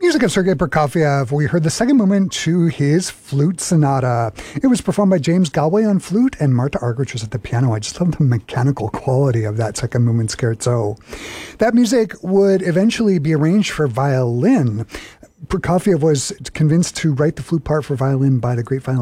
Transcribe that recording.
Music of Sergei Prokofiev. We heard the second movement to his flute sonata. It was performed by James Galway on flute and Marta Argerich at the piano. I just love the mechanical quality of that second movement scherzo. That music would eventually be arranged for violin. Prokofiev was convinced to write the flute part for violin by the great violinist